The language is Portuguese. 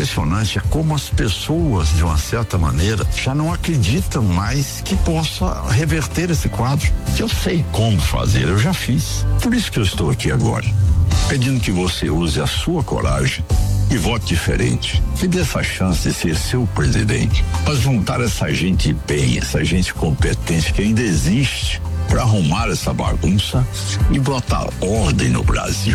impressionante é como as pessoas, de uma certa maneira, já não acreditam mais que possa reverter esse quadro. Eu sei como fazer, eu já fiz. Por isso que eu estou aqui agora, pedindo que você use a sua coragem e vote diferente. Me dê essa chance de ser seu presidente. Mas juntar essa gente bem, essa gente competente que ainda existe, para arrumar essa bagunça e botar ordem no Brasil.